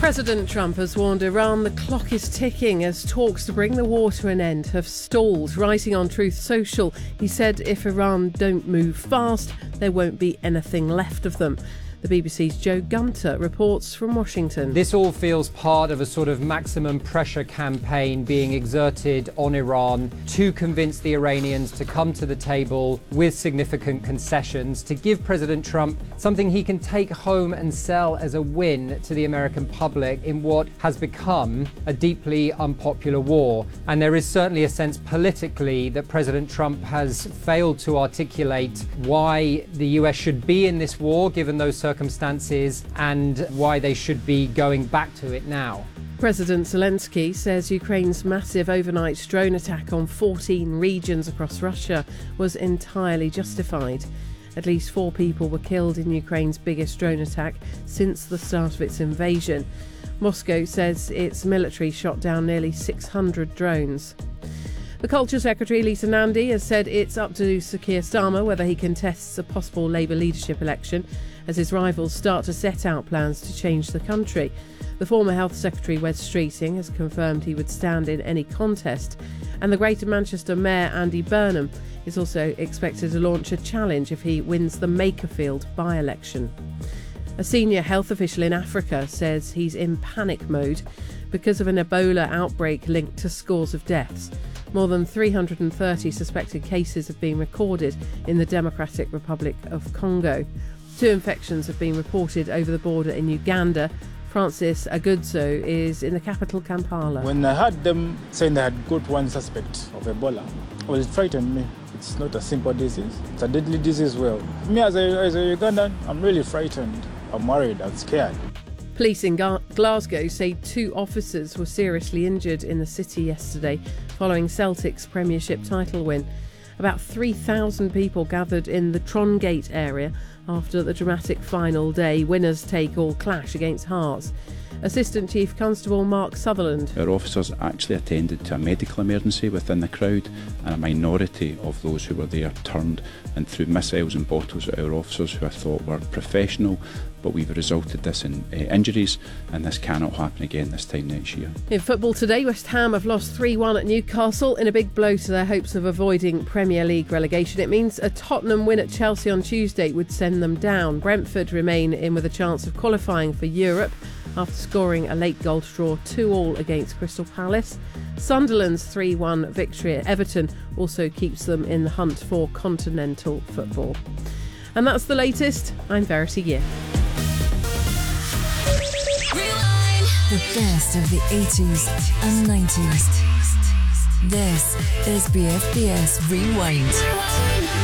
President Trump has warned Iran the clock is ticking as talks to bring the war to an end have stalled. Writing on Truth Social, he said if Iran don't move fast, there won't be anything left of them. The BBC's Joe Gunter reports from Washington. This all feels part of a sort of maximum pressure campaign being exerted on Iran to convince the Iranians to come to the table with significant concessions, to give President Trump something he can take home and sell as a win to the American public in what has become a deeply unpopular war. And there is certainly a sense politically that President Trump has failed to articulate why the US should be in this war, given those circumstances, and why they should be going back to it now. President Zelensky says Ukraine's massive overnight drone attack on 14 regions across Russia was entirely justified. At least 4 people were killed in Ukraine's biggest drone attack since the start of its invasion. Moscow says its military shot down nearly 600 drones. The Culture Secretary, Lisa Nandy, has said it's up to Sir Keir Starmer whether he contests a possible Labour leadership election as his rivals start to set out plans to change the country. The former Health Secretary, Wes Streeting, has confirmed he would stand in any contest, and the Greater Manchester Mayor, Andy Burnham, is also expected to launch a challenge if he wins the Makerfield by-election. A senior health official in Africa says he's in panic mode because of an Ebola outbreak linked to scores of deaths. More than 330 suspected cases have been recorded in the Democratic Republic of Congo. 2 infections have been reported over the border in Uganda. Francis Agudzo is in the capital, Kampala. When I heard them saying they had got 1 suspect of Ebola, well, it frightened me. It's not a simple disease. It's a deadly disease. Well, me as a Ugandan, I'm really frightened. I'm worried. I'm scared. Police in Glasgow say 2 officers were seriously injured in the city yesterday following Celtic's Premiership title win. About 3,000 people gathered in the Trongate area after the dramatic final day winners take all clash against Hearts. Assistant Chief Constable Mark Sutherland. Our officers actually attended to a medical emergency within the crowd, and a minority of those who were there turned and threw missiles and bottles at our officers, who I thought were professional, but we've resulted this in injuries, and this cannot happen again this time next year. In football today, West Ham have lost 3-1 at Newcastle in a big blow to their hopes of avoiding Premier League relegation. It means a Tottenham win at Chelsea on Tuesday would send them down. Brentford remain in with a chance of qualifying for Europe after scoring a late goal to draw 2-2 against Crystal Palace. Sunderland's 3-1 victory at Everton also keeps them in the hunt for continental football. And that's the latest. I'm Verity Gear. The best of the 80s and 90s. This is BFBS Rewind.